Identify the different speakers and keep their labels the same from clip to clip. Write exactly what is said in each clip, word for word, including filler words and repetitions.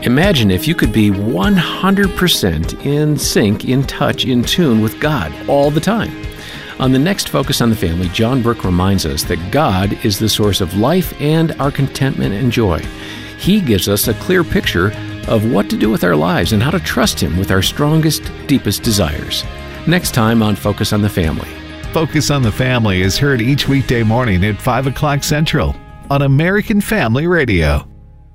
Speaker 1: Imagine if you could be one hundred percent in sync, in touch, in tune with God all the time. On the next Focus on the Family, John Burke reminds us that God is the source of life and our contentment and joy. He gives us a clear picture of what to do with our lives and how to trust Him with our strongest, deepest desires. Next time on Focus on the Family.
Speaker 2: Focus on the Family is heard each weekday morning at five o'clock Central on American Family Radio.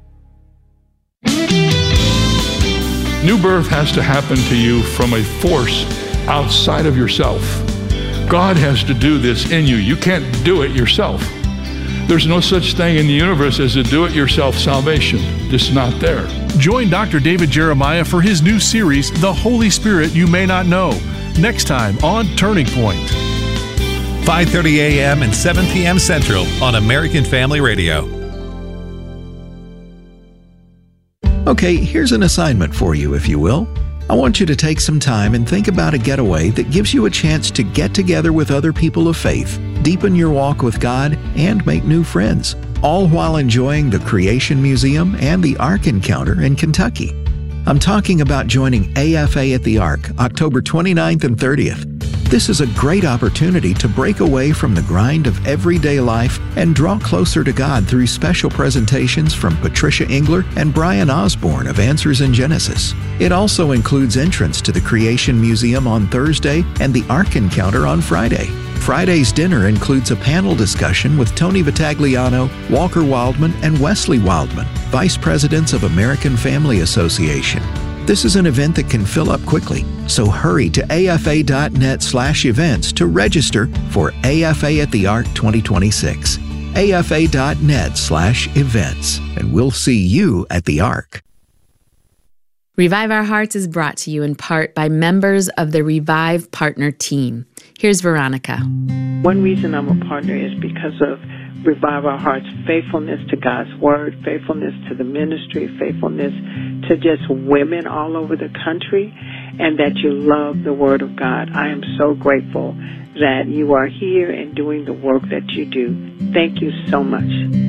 Speaker 3: New birth has to happen to you from a force outside of yourself. God has to do this in you. You can't do it yourself. There's no such thing in the universe as a do-it-yourself salvation. It's not there.
Speaker 4: Join Doctor David Jeremiah for his new series, The Holy Spirit You May Not Know, next time on Turning Point.
Speaker 2: five thirty a.m. and seven p.m. Central on American Family Radio.
Speaker 5: Okay, here's an assignment for you, if you will. I want you to take some time and think about a getaway that gives you a chance to get together with other people of faith, deepen your walk with God, and make new friends, all while enjoying the Creation Museum and the Ark Encounter in Kentucky. I'm talking about joining A F A at the Ark, October twenty-ninth and thirtieth. This is a great opportunity to break away from the grind of everyday life and draw closer to God through special presentations from Patricia Engler and Brian Osborne of Answers in Genesis. It also includes entrance to the Creation Museum on Thursday and the Ark Encounter on Friday. Friday's dinner includes a panel discussion with Tony Vitagliano, Walker Wildman, and Wesley Wildman, Vice Presidents of American Family Association. This is an event that can fill up quickly, so hurry to afa.net slash events to register for A F A at the Ark twenty twenty-six. afa.net slash events, and we'll see you at the Ark.
Speaker 6: Revive Our Hearts is brought to you in part by members of the Revive Partner Team. Here's Veronica.
Speaker 7: One reason I'm a partner is because of Revive Our Hearts' faithfulness to God's Word, faithfulness to the ministry, faithfulness to just women all over the country, and that you love the Word of God. I am so grateful that you are here and doing the work that you do. Thank you so much.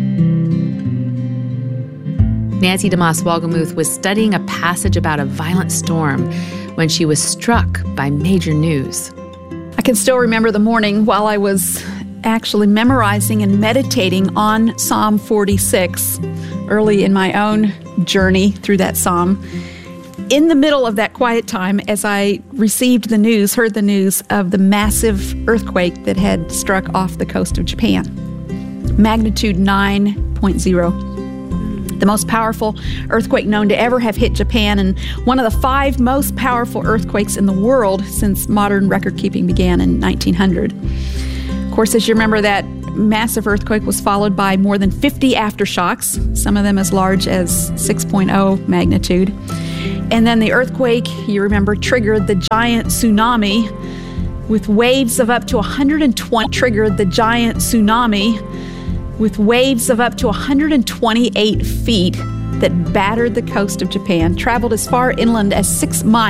Speaker 6: Nancy DeMoss Wolgemuth was studying a passage about a violent storm when she was struck by major news.
Speaker 8: I can still remember the morning while I was actually memorizing and meditating on Psalm forty-six early in my own journey through that psalm. In the middle of that quiet time, as I received the news, heard the news of the massive earthquake that had struck off the coast of Japan, magnitude nine point oh. The most powerful earthquake known to ever have hit Japan, and one of the five most powerful earthquakes in the world since modern record-keeping began in nineteen hundred. Of course, as you remember, that massive earthquake was followed by more than fifty aftershocks, some of them as large as six point oh magnitude. And then the earthquake, you remember, triggered the giant tsunami with waves of up to one hundred twenty, triggered the giant tsunami with waves of up to one hundred twenty-eight feet that battered the coast of Japan, traveled as far inland as six miles.